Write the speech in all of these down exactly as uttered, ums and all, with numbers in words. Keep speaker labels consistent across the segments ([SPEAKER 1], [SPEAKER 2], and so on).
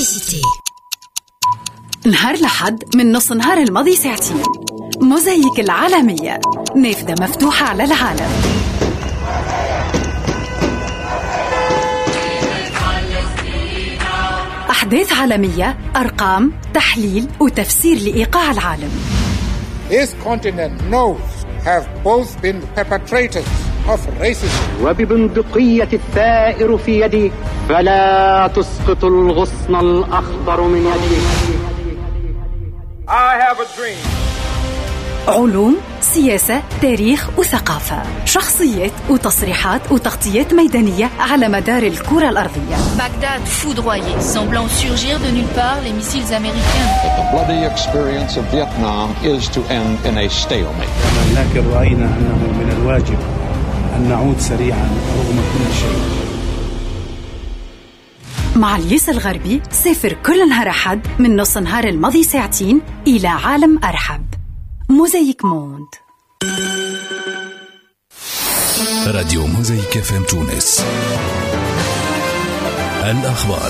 [SPEAKER 1] Publicité.
[SPEAKER 2] نهار لحد من نص نهار الماضي ساعتين موزايك العالمية، نافذة مفتوحة على العالم. أحداث عالمية، أرقام، تحليل وتفسير لإيقاع العالم.
[SPEAKER 3] This continent knows have both been perpetrators of racism.
[SPEAKER 4] وببندقية الثائر في يدي فلا تسقط الغصن الأخضر من يدي.
[SPEAKER 3] I have a dream.
[SPEAKER 2] علوم، سياسة، تاريخ وثقافة، شخصيات وتصريحات وتغطيات ميدانية على مدار الكرة الأرضية.
[SPEAKER 5] Bagdad foudroyé, semblant surgir de nulle part les missiles américains.
[SPEAKER 6] The bloody experience of Vietnam is to end in a stalemate.
[SPEAKER 7] لكن رأينا أنه من الواجب أن نعود سريعا رغم كل شيء.
[SPEAKER 2] مع اليس الغربي سافر كل نهار أحد من نص نهار الماضي ساعتين إلى عالم أرحب. موزايك موند.
[SPEAKER 8] راديو موزايك اف ام تونس. الأخبار.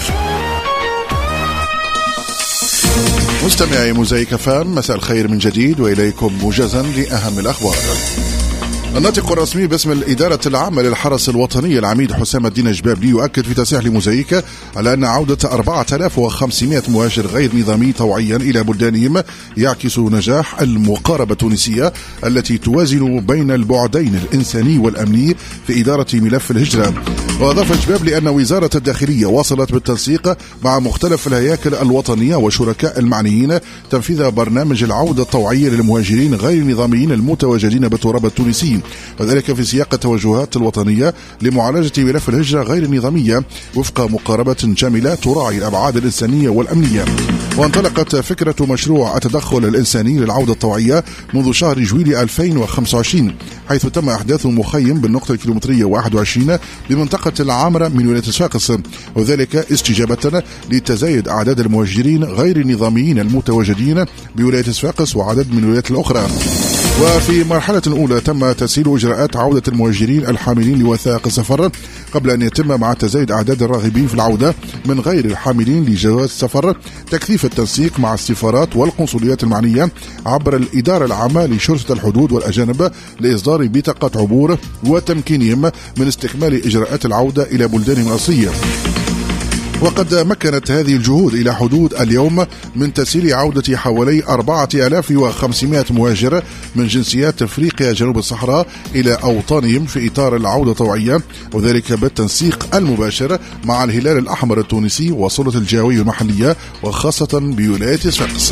[SPEAKER 9] مستمعي موزايك اف ام، مساء الخير من جديد وإليكم موجزا لأهم الأخبار. الناطق الرسمي باسم الإدارة العامة للحرس الوطني العميد حسام الدين جبابلي يؤكد في تصريح لموزايك على أن عودة أربعة آلاف وخمسمائة مهاجر غير نظامي طوعيا إلى بلدانهم يعكس نجاح المقاربة التونسية التي توازن بين البعدين الإنساني والأمني في إدارة ملف الهجرة. وأضاف جبابلي أن وزارة الداخلية واصلت بالتنسيق مع مختلف الهياكل الوطنية وشركاء المعنيين تنفيذ برنامج العودة الطوعية للمهاجرين غير النظاميين المتواجدين بالتراب التونسي، وذلك في سياق التوجهات الوطنية لمعالجة ملف الهجرة غير النظامية وفق مقاربة شاملة تراعي الأبعاد الإنسانية والأمنية. وانطلقت فكرة مشروع التدخل الإنساني للعودة الطوعية منذ شهر جويلية ألفين وخمسة وعشرين، حيث تم إحداث مخيم بالنقطة الكيلومترية واحد وعشرين بمنطقة العامرة من ولاية صفاقس، وذلك استجابة لتزايد أعداد المهاجرين غير النظاميين المتواجدين بولاية صفاقس وعدد من الولايات الأخرى. وفي مرحلة أولى تم تسهيل إجراءات عودة المهاجرين الحاملين لوثائق السفر قبل أن يتم مع تزايد أعداد الراغبين في العودة من غير الحاملين لجواز السفر تكثيف التنسيق مع السفارات والقنصليات المعنية عبر الإدارة العامة لشرطة الحدود والأجانب لإصدار بطاقة عبور وتمكينهم من استكمال إجراءات العودة إلى بلدانهم الأصلية. وقد مكنت هذه الجهود إلى حدود اليوم من تسهيل عودة حوالي أربعة آلاف وخمسمائة مهاجر من جنسيات أفريقيا جنوب الصحراء إلى أوطانهم في إطار العودة الطوعية، وذلك بالتنسيق المباشر مع الهلال الأحمر التونسي وسلطة الجهوية المحلية وخاصة بولاية صفاقس.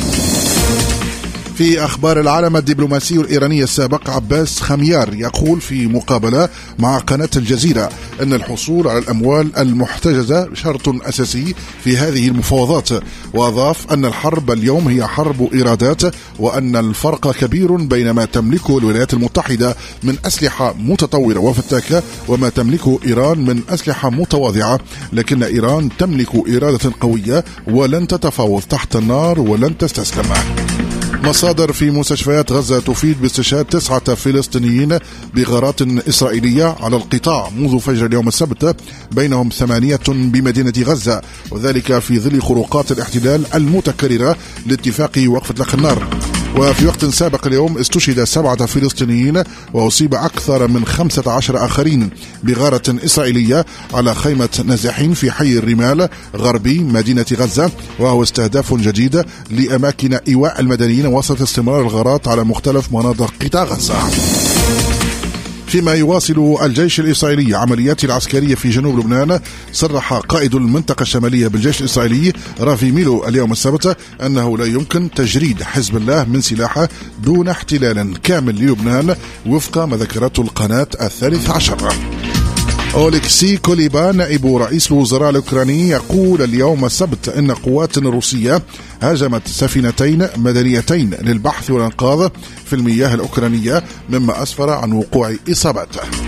[SPEAKER 9] في أخبار العالم، الدبلوماسي الإيراني السابق عباس خميار يقول في مقابلة مع قناة الجزيرة أن الحصول على الأموال المحتجزة شرط أساسي في هذه المفاوضات، وأضاف أن الحرب اليوم هي حرب إيرادات، وأن الفرق كبير بين ما تملكه الولايات المتحدة من أسلحة متطورة وفتاكة وما تملكه إيران من أسلحة متواضعة، لكن إيران تملك إرادة قوية ولن تتفاوض تحت النار ولن تستسلم. مصادر في مستشفيات غزة تفيد باستشهاد تسعة فلسطينيين بغارات إسرائيلية على القطاع منذ فجر اليوم السبت، بينهم ثمانية بمدينة غزة، وذلك في ظل خروقات الاحتلال المتكررة لاتفاق وقف إطلاق النار. وفي وقت سابق اليوم استشهد سبعة فلسطينيين وأصيب أكثر من خمسة عشر آخرين بغارة إسرائيلية على خيمة نازحين في حي الرمال غربي مدينة غزة، وهو استهداف جديد لأماكن إيواء المدنيين وسط استمرار الغارات على مختلف مناطق قطاع غزة. فيما يواصل الجيش الإسرائيلي عملياته العسكرية في جنوب لبنان، صرح قائد المنطقة الشمالية بالجيش الإسرائيلي رافي ميلو اليوم السبت أنه لا يمكن تجريد حزب الله من سلاحه دون احتلال كامل للبنان وفق ما ذكرته القناة الثالث عشر. أولكسي كوليبا نائب رئيس الوزراء الأوكراني يقول اليوم السبت أن قوات روسية هاجمت سفينتين مدنيتين للبحث والإنقاذ في المياه الأوكرانية، مما أسفر عن وقوع إصابات.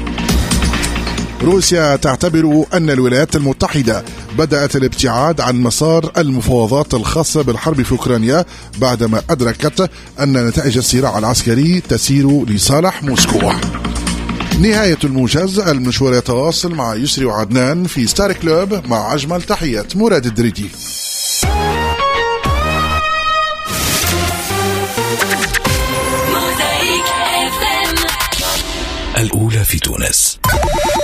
[SPEAKER 9] روسيا تعتبر أن الولايات المتحدة بدأت الابتعاد عن مسار المفاوضات الخاصة بالحرب في أوكرانيا بعدما أدركت أن نتائج الصراع العسكري تسير لصالح موسكو. نهاية الموجز، المشوار يتواصل مع يسري وعدنان في ستار كلوب مع أجمل تحيات مراد الدريدي.
[SPEAKER 8] الأولى في تونس.